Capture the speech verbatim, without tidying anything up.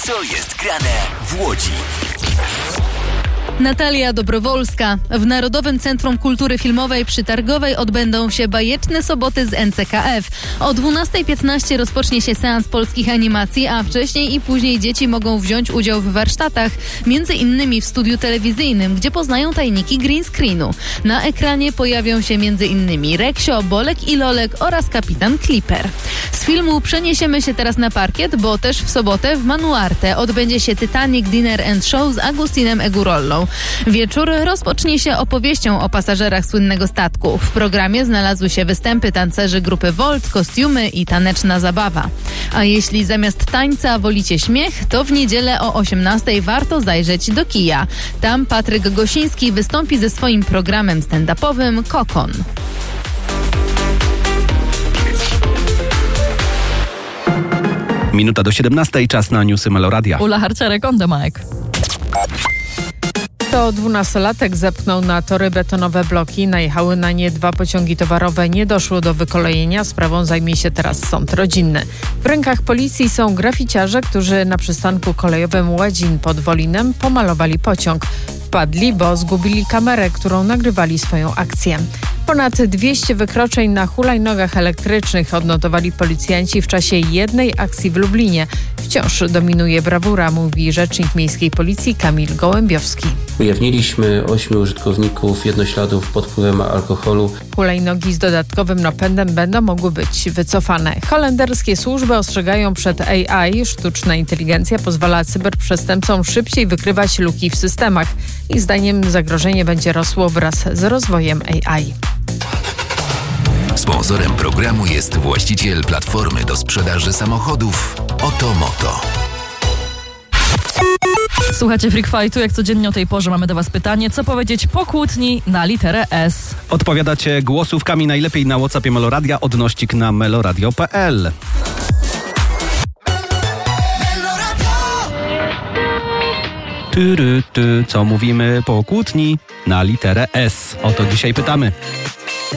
Co jest grane w Łodzi? Natalia Dobrowolska. W Narodowym Centrum Kultury Filmowej przy Targowej odbędą się bajeczne soboty z N C K F. O dwunasta piętnaście rozpocznie się seans polskich animacji, a wcześniej i później dzieci mogą wziąć udział w warsztatach, między innymi w studiu telewizyjnym, gdzie poznają tajniki green screenu. Na ekranie pojawią się między innymi Reksio, Bolek i Lolek oraz kapitan Clipper. Z filmu przeniesiemy się teraz na parkiet, bo też w sobotę w Manuarte odbędzie się Titanic Dinner and Show z Agustinem Egurollą. Wieczór rozpocznie się opowieścią o pasażerach słynnego statku. W programie znalazły się występy tancerzy grupy Volt, kostiumy i taneczna zabawa. A jeśli zamiast tańca wolicie śmiech, to w niedzielę o osiemnastej warto zajrzeć do kija. Tam Patryk Gosiński wystąpi ze swoim programem stand-upowym Kokon. Minuta do siedemnastej, czas na newsy Meloradia. Ula Harczarek, on the mic. To dwunastolatek zepchnął na tory betonowe bloki. Najechały na nie dwa pociągi towarowe. Nie doszło do wykolejenia. Sprawą zajmie się teraz sąd rodzinny. W rękach policji są graficiarze, którzy na przystanku kolejowym Ładzin pod Wolinem pomalowali pociąg. Wpadli, bo zgubili kamerę, którą nagrywali swoją akcję. Ponad dwieście wykroczeń na hulajnogach elektrycznych odnotowali policjanci w czasie jednej akcji w Lublinie. Wciąż dominuje brawura, mówi rzecznik miejskiej policji Kamil Gołębiowski. Ujawniliśmy ośmiu użytkowników jednośladów pod wpływem alkoholu. Hulajnogi z dodatkowym napędem będą mogły być wycofane. Holenderskie służby ostrzegają przed A I. Sztuczna inteligencja pozwala cyberprzestępcom szybciej wykrywać luki w systemach. Ich zdaniem zagrożenie będzie rosło wraz z rozwojem A I. Sponsorem programu jest właściciel platformy do sprzedaży samochodów Otomoto. Słuchajcie Freak Fightu, jak codziennie o tej porze mamy do was pytanie, co powiedzieć po kłótni na literę S. Odpowiadacie głosówkami najlepiej na WhatsAppie Meloradia, odnośnik na meloradio kropka p l. Ty, ty, ty, co mówimy po kłótni na literę S? O to dzisiaj pytamy.